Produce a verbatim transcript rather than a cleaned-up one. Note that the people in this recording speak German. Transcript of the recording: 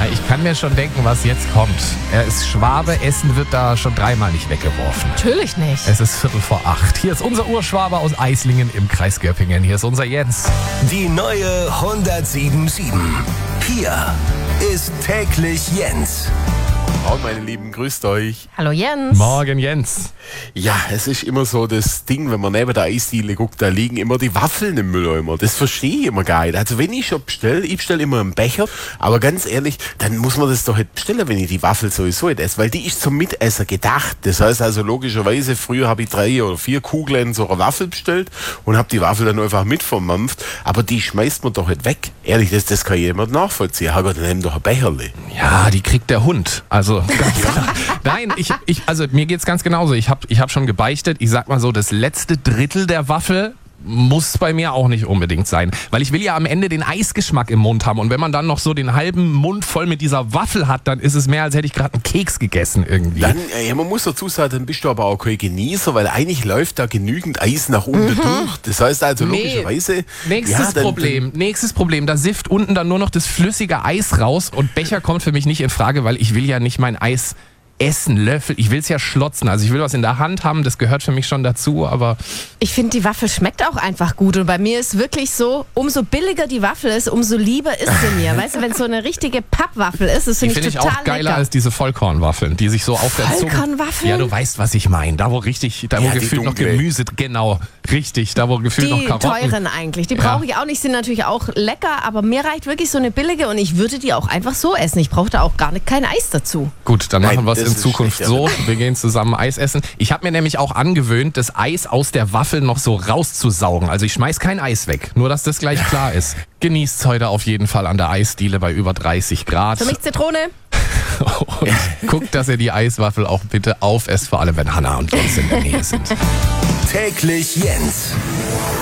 ich kann mir schon denken, was jetzt kommt. Er ist Schwabe, Essen wird da schon dreimal nicht weggeworfen. Natürlich nicht. Es ist Viertel vor acht. Hier ist unser Urschwabe aus Eislingen im Kreis Göppingen. Hier ist unser Jens. Die neue hundertsieben sieben. Hier ist täglich Jens. Morgen, meine Lieben, grüßt euch. Hallo Jens. Morgen, Jens. Ja, es ist immer so das Ding, wenn man neben der Eisdiele guckt, da liegen immer die Waffeln im Mülleimer. Das verstehe ich immer gar nicht. Also wenn ich schon bestelle, ich bestelle immer einen Becher, aber ganz ehrlich, dann muss man das doch nicht bestellen, wenn ich die Waffel sowieso nicht esse, weil die ist zum Mitessen gedacht. Das heißt also logischerweise, früher habe ich drei oder vier Kugeln in so einer Waffel bestellt und habe die Waffel dann einfach mitvermampft, aber die schmeißt man doch nicht weg. Ehrlich, das, das kann jemand nachvollziehen. Herrgott, dann nimm doch ein Becherli. Ja, die kriegt der Hund. Also ganz klar. Nein, ich, ich, also mir geht's ganz genauso. Ich habe ich hab schon gebeichtet. Ich sag mal so, das letzte Drittel der Waffel muss bei mir auch nicht unbedingt sein. Weil ich will ja am Ende den Eisgeschmack im Mund haben. Und wenn man dann noch so den halben Mund voll mit dieser Waffel hat, dann ist es mehr, als hätte ich gerade einen Keks gegessen irgendwie. Dann, ja, man muss dazu sagen, dann bist du aber auch kein Genießer, weil eigentlich läuft da genügend Eis nach unten mhm. durch. Das heißt also nee. logischerweise... Nächstes ja, dann, Problem, dann, nächstes Problem. Da sifft unten dann nur noch das flüssige Eis raus und Becher kommt für mich nicht in Frage, weil ich will ja nicht mein Eis essen, Löffel. Ich will es ja schlotzen. Also ich will was in der Hand haben, das gehört für mich schon dazu, aber... Ich finde, die Waffel schmeckt auch einfach gut. Und bei mir ist wirklich so, umso billiger die Waffel ist, umso lieber ist sie mir. Weißt du, wenn es so eine richtige Pappwaffel ist, das finde ich find total ich auch geiler lecker. als diese Vollkornwaffeln, die sich so auf der Zunge... Vollkornwaffeln? Ja, du weißt, was ich meine. Da, wo richtig, da wo Ja, die gefühlt noch dunkle. Gemüse... Genau, richtig. Da, wo gefühlt noch Die Karotten... teuren eigentlich. Die Ja. brauche ich auch nicht, sind natürlich auch lecker, aber mir reicht wirklich so eine billige und ich würde die auch einfach so essen. Ich brauche da auch gar nicht kein Eis dazu. Gut, dann Nein, machen wir es das in ist Zukunft schlecht, so. Wir gehen zusammen Eis essen. Ich habe mir nämlich auch angewöhnt, das Eis aus der Waffel noch so rauszusaugen. Also ich schmeiß kein Eis weg. Nur, dass das gleich klar ist. Genießt's heute auf jeden Fall an der Eisdiele bei über dreißig Grad. Für mich Zitrone. Und guckt, dass ihr die Eiswaffel auch bitte aufesst, vor allem wenn Hannah und Jens in der Nähe sind. Täglich Jens.